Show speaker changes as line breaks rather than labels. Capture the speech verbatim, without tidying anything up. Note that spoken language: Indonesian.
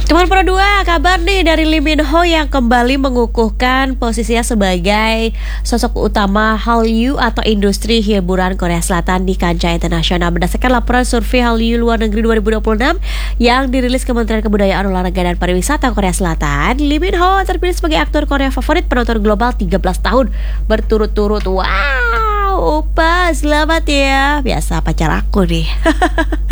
Teman Pro dua, kabar nih dari Lee Min Ho yang kembali mengukuhkan posisinya sebagai sosok utama Hallyu atau industri hiburan Korea Selatan di kancah internasional. Berdasarkan laporan survei Hallyu luar negeri dua ribu dua puluh enam yang dirilis Kementerian Kebudayaan, Olahraga dan Pariwisata Korea Selatan, Lee Min Ho terpilih sebagai aktor Korea favorit penonton global tiga belas tahun berturut-turut. Wow, Opa, selamat ya. Biasa pacar aku nih.